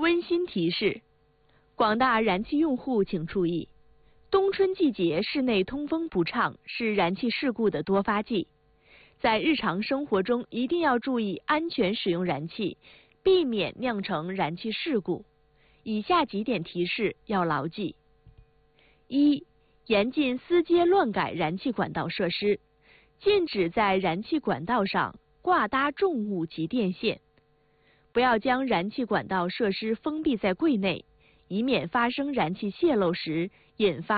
温馨提示：广大燃气用户请注意，冬春季节室内通风不畅是燃气事故的多发季，在日常生活中一定要注意安全使用燃气，避免酿成燃气事故。以下几点提示要牢记：一、严禁私接乱改燃气管道设施，禁止在燃气管道上挂搭重物及电线，不要将燃气管道设施封闭在柜内，以免发生燃气泄漏时引发